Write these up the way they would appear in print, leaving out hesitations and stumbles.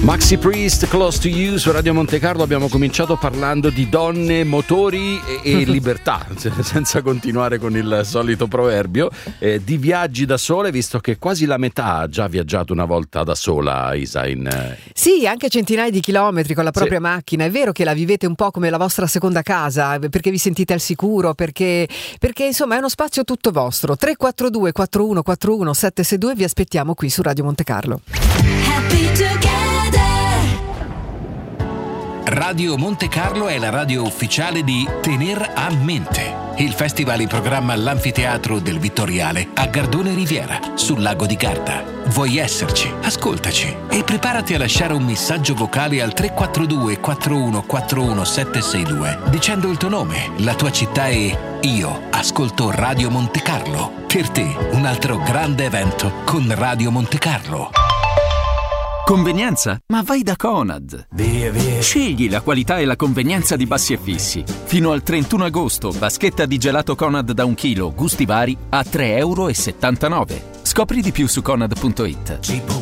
Maxi Priest, Close to You. Su Radio Monte Carlo abbiamo cominciato parlando di donne, motori e libertà, senza continuare con il solito proverbio, di viaggi da sole, visto che quasi la metà ha già viaggiato una volta da sola, Isa. Sì, anche centinaia di chilometri con la propria macchina. È vero che la vivete un po' come la vostra seconda casa, perché vi sentite al sicuro, perché insomma è uno spazio tutto vostro. 342 4141 762, vi aspettiamo qui su Radio Monte Carlo. Radio Monte Carlo è la radio ufficiale di Tener a Mente, il festival in programma all'Anfiteatro del Vittoriale a Gardone Riviera, sul lago di Garda. Vuoi esserci? Ascoltaci e preparati a lasciare un messaggio vocale al 342 4141 762 dicendo il tuo nome, la tua città e io ascolto Radio Monte Carlo. Per te un altro grande evento con Radio Monte Carlo. Convenienza? Ma vai da Conad! Via. Scegli la qualità e la convenienza di Bassi e Fissi. Fino al 31 agosto, vaschetta di gelato Conad da 1 chilo, gusti vari, a €3,79. Scopri di più su conad.it.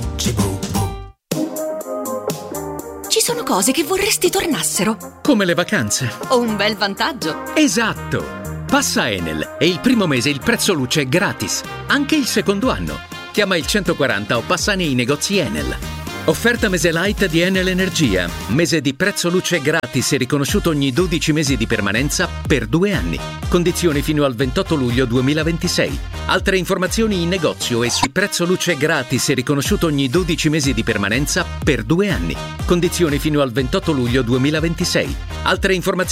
Ci sono cose che vorresti tornassero. Come le vacanze. O un bel vantaggio. Esatto! Passa Enel e il primo mese il prezzo luce è gratis, anche il secondo anno. Chiama il 140 o passa nei negozi Enel. Offerta mese light di Enel Energia. Mese di prezzo luce gratis e riconosciuto ogni 12 mesi di permanenza per 2 anni. Condizioni fino al 28 luglio 2026. Altre informazioni in negozio e su prezzo luce gratis e riconosciuto ogni 12 mesi di permanenza per 2 anni. Condizioni fino al 28 luglio 2026. Altre informazioni